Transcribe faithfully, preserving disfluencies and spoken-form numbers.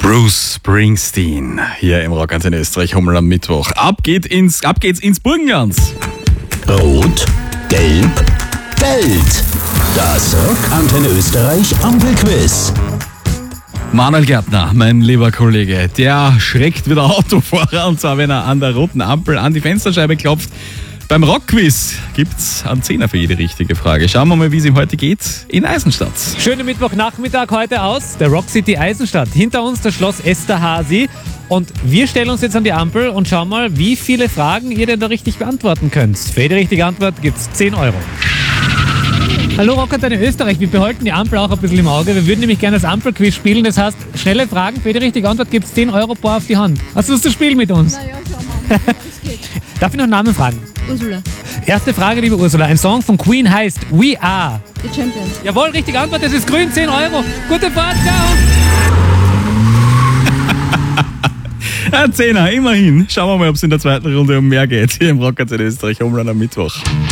Bruce Springsteen hier im Rockantenne Österreich Hummel am Mittwoch. Ab, geht ins, ab geht's ins Burgenlands. Rot, Gelb, Geld. Das Rockantenne Österreich Ampelquiz. Manuel Gärtner, mein lieber Kollege, der schreckt wieder Autofahrer, und zwar wenn er an der roten Ampel an die Fensterscheibe klopft. Beim Rockquiz gibt's einen Zehner für jede richtige Frage. Schauen wir mal, wie es ihm heute geht in Eisenstadt. Schönen Mittwochnachmittag heute aus der Rock City Eisenstadt. Hinter uns das Schloss Esterházy. Und wir stellen uns jetzt an die Ampel und schauen mal, wie viele Fragen ihr denn da richtig beantworten könnt. Für jede richtige Antwort gibt's zehn Euro. Hallo Rockantenne Österreich, wir behalten die Ampel auch ein bisschen im Auge. Wir würden nämlich gerne das Ampelquiz spielen. Das heißt, schnelle Fragen, für jede richtige Antwort gibt's zehn Euro pro auf die Hand. Hast du Lust zu spielen mit uns? Na ja, schau mal. Es geht. Darf ich noch einen Namen fragen? Ursula, Erste Frage, liebe Ursula. Ein Song von Queen heißt We Are. die Champions. Jawohl, richtige Antwort, das ist grün, zehn Euro. Gute Fahrt, ciao. Ein Zehner, immerhin. Schauen wir mal, ob es in der zweiten Runde um mehr geht hier im Rockantenne Österreich Hummel am Mittwoch.